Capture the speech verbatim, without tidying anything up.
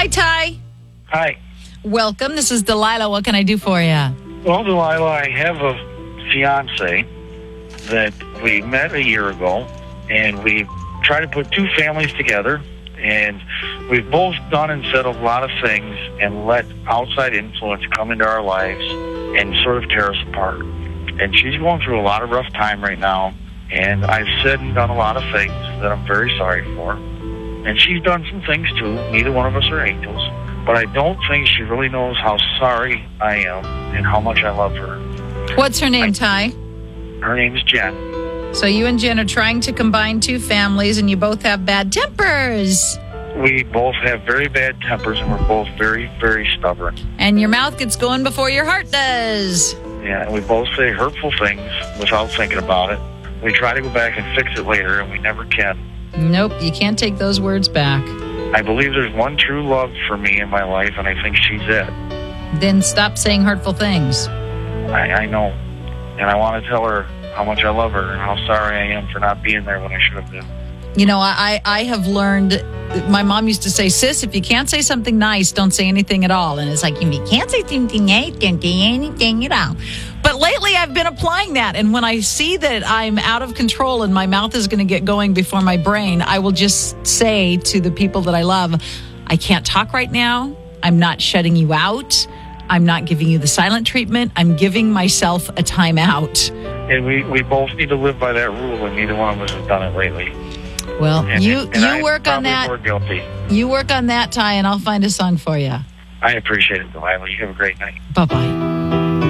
Hi, Ty. Hi. Welcome. This is Delilah. What can I do for you? Well, Delilah, I have a fiance that we met a year ago, and we tried to put two families together, and we've both done and said a lot of things and let outside influence come into our lives and sort of tear us apart. And she's going through a lot of rough time right now, and I've said and done a lot of things that I'm very sorry for. And she's done some things too. Neither one of us are angels. But I don't think she really knows how sorry I am and how much I love her. What's her name, Ty? Her name is Jen. So you and Jen are trying to combine two families, and you both have bad tempers. We both have very bad tempers, and we're both very, very stubborn. And your mouth gets going before your heart does. Yeah, and we both say hurtful things without thinking about it. We try to go back and fix it later, and we never can. Nope, you can't take those words back. I believe there's one true love for me in my life, and I think she's it. Then stop saying hurtful things. I, I know. And I want to tell her how much I love her and how sorry I am for not being there when I should have been. You know, I, I have learned, my mom used to say, sis, if you can't say something nice, don't say anything at all. And it's like, if you can't say something nice, don't say anything at all. But lately I've been applying that. And when I see that I'm out of control and my mouth is going to get going before my brain, I will just say to the people that I love, I can't talk right now. I'm not shutting you out. I'm not giving you the silent treatment. I'm giving myself a timeout. And we, we both need to live by that rule, and neither one of us has done it lately. Well, and, you and you I'm work on that. More guilty. You work on that, Ty, and I'll find a song for you. I appreciate it, Delilah. You have a great night. Bye-bye.